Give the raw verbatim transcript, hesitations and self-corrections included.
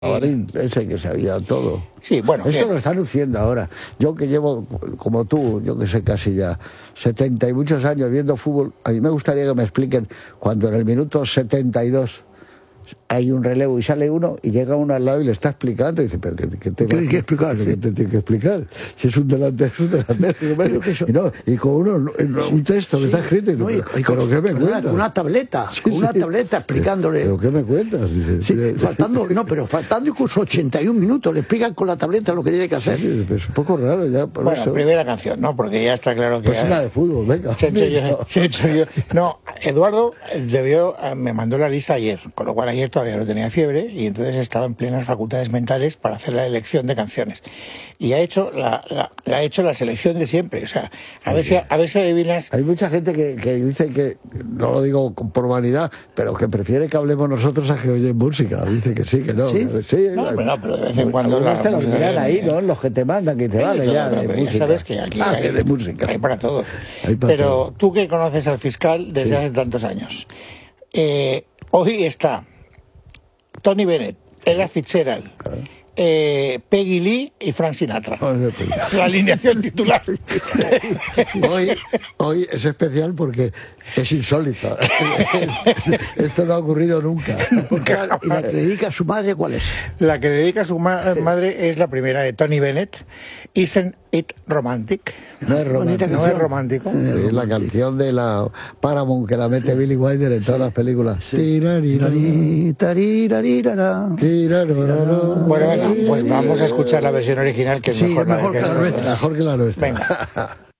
Marín, ese que sabía todo. Sí, bueno. Eso bien. lo están luciendo ahora. Yo que llevo, como tú, yo que sé, casi ya setenta y muchos años viendo fútbol, a mí me gustaría que me expliquen cuando en el minuto setenta y dos hay un relevo y sale uno y llega uno al lado y le está explicando y dice, pero ¿qué, qué te Tiene va- que explicar, ¿qué sí. te tiene que explicar? Si es un delantero, es un delantero. Pero que eso- Y, no, y con uno, un texto que está escrito y No, y- dice, y pero con- ¿qué me con una- cuentas? con una tableta, Sí, con una sí. tableta explicándole. ¿Pero qué me cuentas? Dice, Sí, "Sí, faltando, no, pero faltando incluso ochenta y un minutos, le explican con la tableta lo que tiene que hacer. sí, es un poco raro ya, por Bueno, eso. primera canción, ¿no? Porque ya está claro que... Pues una de fútbol, venga. Se ha hecho yo, se ha hecho yo. No, Eduardo debió, me mandó la lista ayer, con lo cual ayer todavía no tenía fiebre y entonces estaba en plenas facultades mentales para hacer la elección de canciones. Y ha hecho la, la, la ha hecho la selección de siempre. O sea, a ver si, a ver si adivinas. Hay mucha gente que, que dice que, no lo digo con- por vanidad, pero que prefiere que hablemos nosotros a que oyen música. Dice que sí, que no. ¿Sí? Que sí, No, pero, no, pero de vez en cuando algunos la te lo música miran viene- ahí, ¿no? Los que te mandan, que te Sí, vale todo, ya no, de pero ya música. sabes que aquí Ah, hay, que de música. hay para todo. Hay para Pero todo. tú que conoces al fiscal desde Sí. hace tantos años, eh, hoy está Tony Bennett, Ella Fitzgerald, eh, Peggy Lee y Frank Sinatra. Joder, pues. La alineación titular. Hoy, hoy es especial porque es insólito. Esto no ha ocurrido nunca. Porque la- y la que dedica a su madre, ¿cuál es? La que dedica a su ma- madre es la primera de Tony Bennett, Isn't It Romantic. No es Bonita romántico. No es canción. romántico. Es la canción de la Paramount que la mete Billy Wilder en todas las películas. Tirarirara, Tari, tarirarirara. tirararara. Bueno, venga, pues vamos a escuchar la versión original que es Sí, mejor, es la de mejor que la Jesús. nuestra. Mejor que la nuestra. Venga.